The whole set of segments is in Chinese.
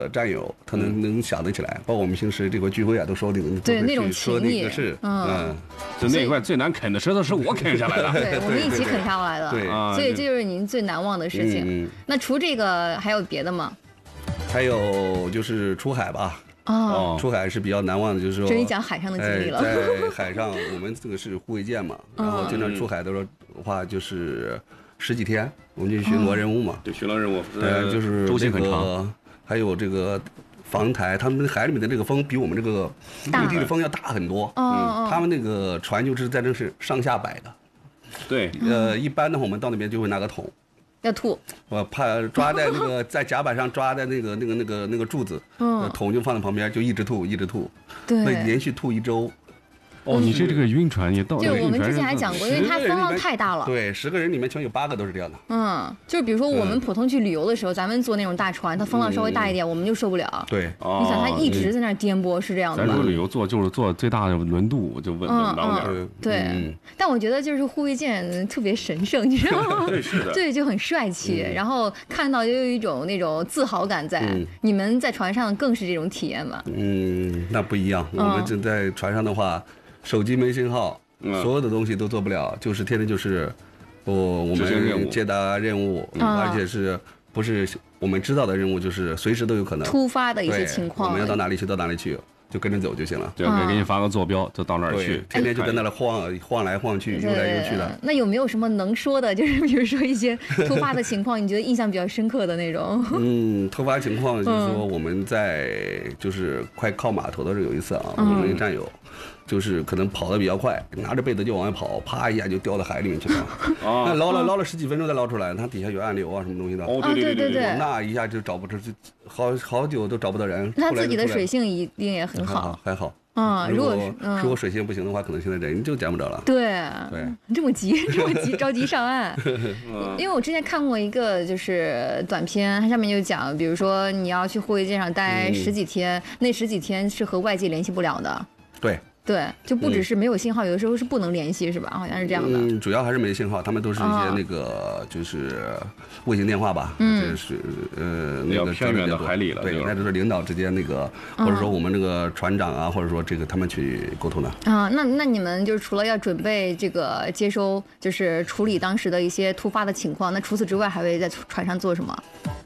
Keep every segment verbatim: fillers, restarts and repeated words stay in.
战友，他能、嗯、能想得起来，包括我们平时这个聚会啊，都说那个对那种说那个是， 嗯， 嗯就那块最难啃的石头是我啃下来的， 对，我们一起啃下来的， 对， 所以这就是您最难忘的事情。 嗯、 那除这个还有别的吗？ 还有就是出海吧。 哦， 出海是比较难忘的，就是说， 这你讲海上的经历了。 哎、在海上，我们这个是护卫舰嘛，然后经常出海的话，就是十几天，我们去巡逻任务嘛。 对，巡逻任务， 对，就是周期很长。 这个还有这个防台，他们海里面的这个风比我们这个陆地的风要大很多。 嗯， 他们那个船就是在这是上下摆的。 对， 呃，一般的话，我们到那边就会拿个桶。 要吐， 我怕抓在那个在甲板上抓在那个那个那个那个柱子，嗯，桶就放在旁边，就一直吐一直吐， 对， 会连续吐一周。 哦，你是这个晕船，你到就我们之前还讲过，因为它风浪太大了。 对，十个人里面全有八个都是这样的。 嗯，就是比如说我们普通去旅游的时候，咱们坐那种大船，它风浪稍微大一点，我们就受不了。 对， 你想它一直在那颠簸，是这样的。 咱说旅游坐就是坐最大的轮渡，就稳稳当点。 对，但我觉得就是护卫舰特别神圣，你知道吗？ 对，是的。 对，就很帅气，然后看到就有一种那种自豪感在。你们在船上更是这种体验吗？ 嗯，那不一样。我们正在船上的话。手机没信号， 嗯、 所有的东西都做不了，就是天天就是我、哦、我们接答任务，嗯、而且是不是我们知道的任务，就是随时都有可能突发的一些情况， 我们要到哪里去到哪里去，就跟着走就行了。 对，给你发个坐标，就到那儿去， 天天就跟那里晃晃来晃去，游来游去的。 那有没有什么能说的？就是比如说一些突发的情况，你觉得印象比较深刻的那种？ 嗯，突发情况就是说我们在就是快靠码头的时候有一次啊，我们一个战友。就是可能跑得比较快，拿着被子就往外跑，啪一下就掉到海里面去了。啊，那捞了捞了十几分钟才捞出来，它底下有暗流啊什么东西的。 哦，对对对对， 那一下就找不着，就好好久都找不到人。 他自己的水性一定也很好， 还好。 啊，如果如果水性不行的话，可能现在人就捡不着了。 对对， 这么急，这么急，着急上岸。因为我之前看过一个就是短片，它上面就讲，比如说你要去护卫舰上待十几天，那十几天是和外界联系不了的。 对。 对，就不只是没有信号，嗯、有的时候是不能联系，是吧？好像是这样的。 嗯，主要还是没信号，他们都是一些那个、哦、就是卫星电话吧，嗯，就是呃那个偏远的海里了， 对，那就是领导之间那个，或者说我们那个船长啊，或者说这个他们去沟通的。 啊，那那你们就是除了要准备这个接收，就是处理当时的一些突发的情况，那除此之外还会在船上做什么？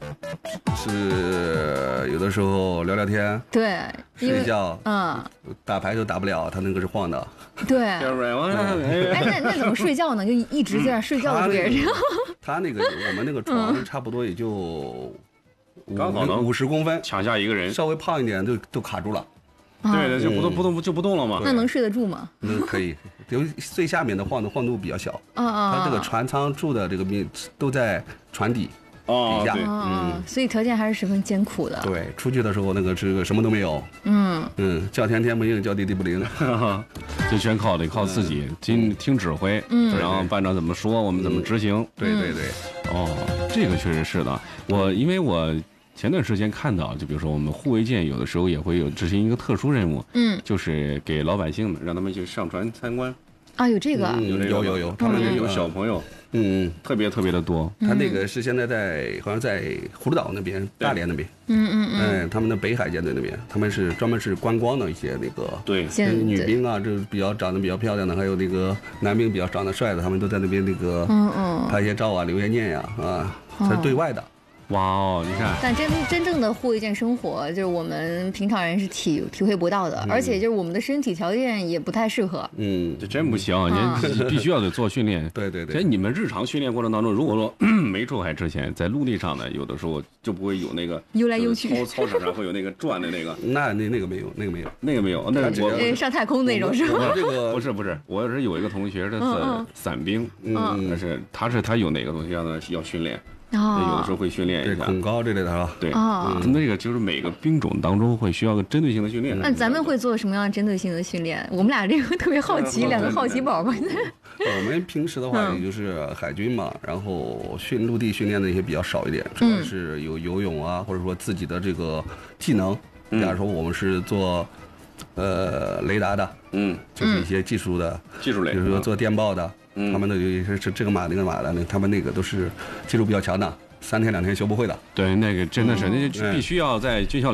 是有的时候聊聊天， 对， 睡觉， 嗯， 打牌都打不了，他那个是晃的， 对。 哎， 那那怎么睡觉呢？就一直在那睡觉的也是。 他那个我们那个床差不多也就刚好能五十公分， 抢下一个人， 稍微胖一点就都卡住了。 对的，就不动不动就不动了嘛。 那能睡得住吗？ 嗯，可以。由于最下面的晃的晃度比较小， 啊啊， 它这个船舱住的这个面都在船底。 哦， 底下， 嗯，所以条件还是十分艰苦的。 对，出去的时候那个这个什么都没有， 嗯嗯，叫天天不应，叫地地不灵， 就全靠得靠自己，听听指挥， 嗯， 然后班长怎么说，我们怎么执行。 对对对， 哦，这个确实是的。我因为我前段时间看到，就比如说我们护卫舰有的时候也会有执行一个特殊任务， 嗯， 就是给老百姓们让他们去上船参观。 啊，有这个， 有有有有，他们有小朋友。 嗯， 特别特别的多。 他那个是现在在好像在葫芦岛那边，大连那边。 嗯嗯嗯。他们的北海舰队那边，他们是专门是观光的一些那个。 对。 女兵啊，这比较长得比较漂亮的，还有那个男兵比较长得帅的，他们都在那边那个。 嗯嗯。 拍一些照啊，留一些念呀啊，它是对外的。 哇哦，你看， 但真真正的护卫舰生活，就是我们平常人是体体会不到的，嗯、而且就是我们的身体条件也不太适合。 嗯， 这真不行，您、嗯、必须要得做训练。 对对对。 在你们日常训练过程当中，如果说没出海之前，在陆地上呢，有的时候就不会有那个游来游去， 操操场上会有那个转的那个。 那那那个没有，那个没有， 那个没有。那个我上太空那种是吧？ 这个不是不是，我是有一个同学是伞兵， 嗯， 但是他是他有哪个东西让他要训练。 哦、 有的时候会训练一下恐高之类的是吧？ 对， 哦、 嗯，那个就是每个兵种当中会需要个针对性的训练。 那咱们会做什么样的针对性的训练？我们俩这个特别好奇，两个好奇宝宝。 我们平时的话，也就是海军嘛，然后训陆地训练的一些比较少一点，主要是有游泳啊，或者说自己的这个技能。比方说，我们是做呃雷达的， 嗯， 就是一些技术的技术类， 比如说做电报的。 嗯， 他们的有些是这个码那个码的，那他们那个都是技术比较强的。 三天两天修不会的。 对，那个真的是，那就必须要在军校